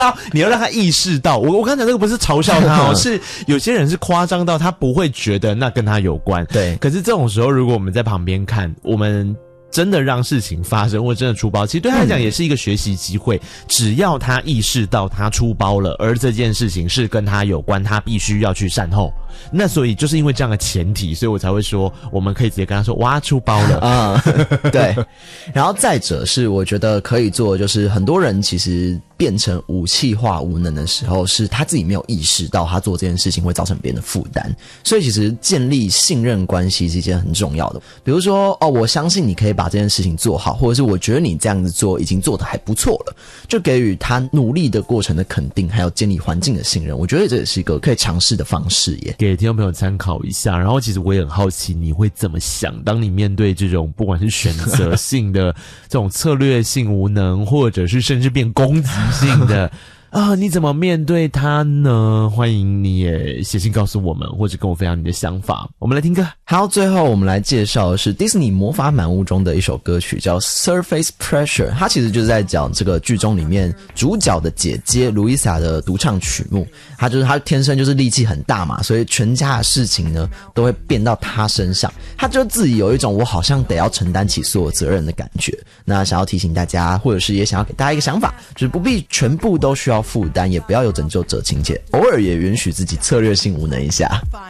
你要让他意识到，我刚才这个不是嘲笑他哦，是有些人是夸张到他不会觉得那跟他有关。 对， 可是这种时候，如果我们在旁边看，我们真的让事情发生，或真的出包，其实对他来讲也是一个学习机会。只要他意识到他出包了，而这件事情是跟他有关，他必须要去善后。那所以就是因为这样的前提，所以我才会说，我们可以直接跟他说，哇，出包了。 对。然后再者是，我觉得可以做，就是很多人其实变成武器化无能的时候，是他自己没有意识到他做这件事情会造成别人的负担。所以其实建立信任关系是一件很重要的。比如说，我相信你可以把这件事情做好，或者是我觉得你这样子做已经做得还不错了，就给予他努力的过程的肯定，还有建立环境的信任。我觉得这也是一个可以尝试的方式耶， 给听众朋友参考一下。然后其实我也很好奇你会怎么想，当你面对这种不管是选择性的这种策略性无能，或者是甚至变攻击性的你怎么面对它呢？欢迎你也写信告诉我们，或者跟我分享你的想法。我们来听歌。 好，最后我们来介绍的是迪士尼魔法满屋中的一首歌曲，叫 Surface Pressure。 它其实就是在讲这个剧中里面主角的姐姐卢伊莎的独唱曲目。她天生就是力气很大嘛，所以全家的事情呢都会变到她身上，她就自己有一种我好像得要承担起所有责任的感觉。那想要提醒大家，或者是也想要给大家一个想法，就是不必全部都需要负担，也不要有拯救者情节，偶尔也允许自己策略性无能一下。